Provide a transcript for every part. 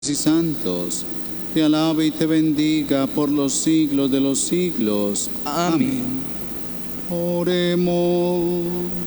y santos, te alabe y te bendiga por los siglos de los siglos. Amén. Oremos.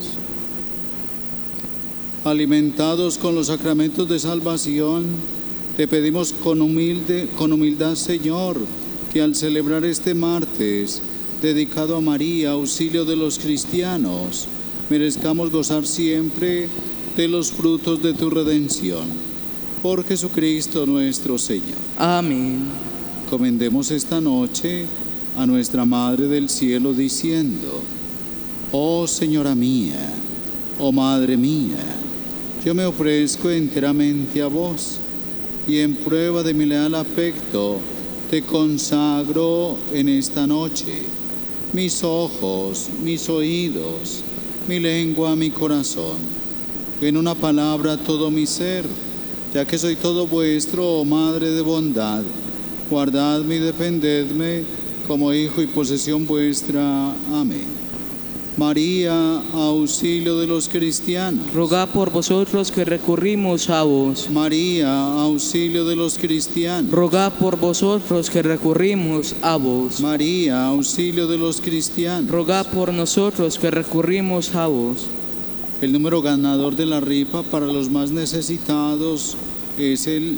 Alimentados con los sacramentos de salvación, te pedimos con humildad, Señor, que al celebrar este martes, dedicado a María, auxilio de los cristianos, merezcamos gozar siempre de los frutos de tu redención. Por Jesucristo nuestro Señor. Amén. Comendemos esta noche a nuestra Madre del Cielo diciendo: Oh Señora mía, oh Madre mía, yo me ofrezco enteramente a vos y en prueba de mi leal afecto te consagro en esta noche mis ojos, mis oídos, mi lengua, mi corazón, en una palabra todo mi ser, ya que soy todo vuestro, oh Madre de bondad. Guardadme y defendedme como hijo y posesión vuestra. Amén. María, auxilio de los cristianos. Rogad por vosotros que recurrimos a vos. María, auxilio de los cristianos. Rogad por vosotros que recurrimos a vos. María, auxilio de los cristianos. Rogad por nosotros que recurrimos a vos. El número ganador de la rifa para los más necesitados es el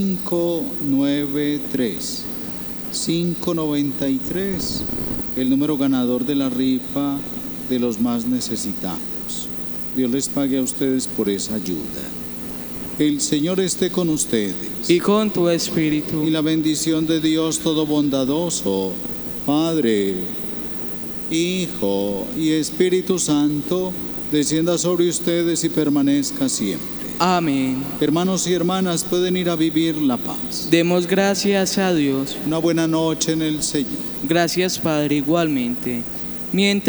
593. 593, el número ganador de la rifa de los más necesitados. Dios les pague a ustedes por esa ayuda. El Señor esté con ustedes. Y con tu espíritu. Y la bendición de Dios todo bondadoso, Padre, Hijo y Espíritu Santo, descienda sobre ustedes y permanezca siempre. Amén. Hermanos y hermanas, pueden ir a vivir la paz. Demos gracias a Dios. Una buena noche en el Señor. Gracias, Padre, igualmente. Mientras